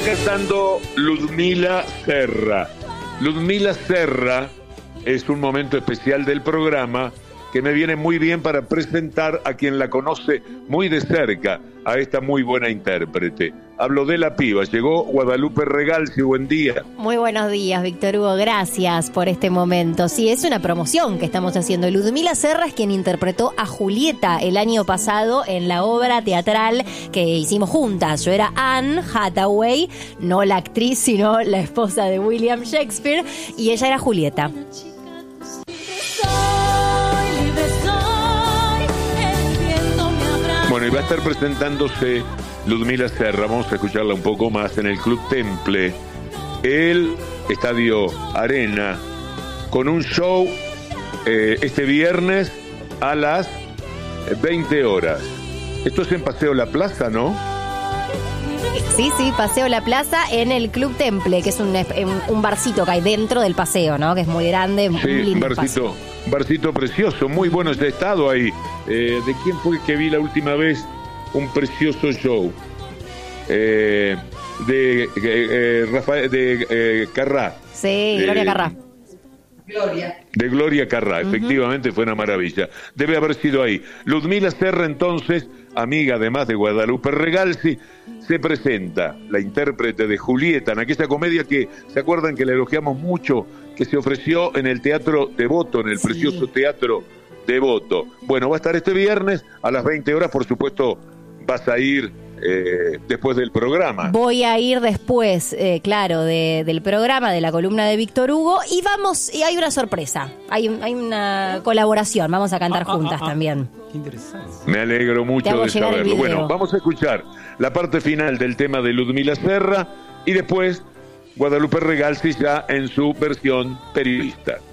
cantando Ludmila Serra. Ludmila Serra es un momento especial del programa que me viene muy bien para presentar a quien la conoce muy de cerca, a esta muy buena intérprete. Hablo de la piba. Llegó Guadalupe Regalsi, buen día. Muy buenos días, Víctor Hugo, gracias por este momento. Sí, es una promoción que estamos haciendo. Ludmila Serra es quien interpretó a Julieta el año pasado en la obra teatral que hicimos juntas. Yo era Anne Hathaway, no la actriz, sino la esposa de William Shakespeare, y ella era Julieta. Bueno, y va a estar presentándose Ludmila Serra, vamos a escucharla un poco más, en el Club Temple, el Estadio Arena, con un show este viernes a las 20 horas. Esto es en Paseo La Plaza, ¿no? Sí, Paseo La Plaza en el Club Temple, que es un barcito que hay dentro del paseo, ¿no? Que es muy grande, muy lindo. Un barcito precioso, muy bueno ese estado ahí. ¿De quién fue que vi la última vez un precioso show? Rafael, Carrá. Sí, Gloria Carrá. De Gloria Carrá, efectivamente fue una maravilla. Debe haber sido ahí. Ludmila Serra, entonces, amiga además de Guadalupe Regalsi, se presenta, la intérprete de Julieta, en aquella comedia que, ¿se acuerdan que la elogiamos mucho? Que se ofreció en el Teatro Devoto, en el precioso Teatro Devoto. Bueno, va a estar este viernes a las 20 horas, por supuesto, vas a ir después del programa. Voy a ir después, claro, del programa, de la columna de Víctor Hugo, y hay una sorpresa, hay una colaboración, vamos a cantar juntas también. Qué interesante. Me alegro mucho de saberlo. Bueno, vamos a escuchar la parte final del tema de Ludmila Serra y después Guadalupe Regalsi ya en su versión periodista.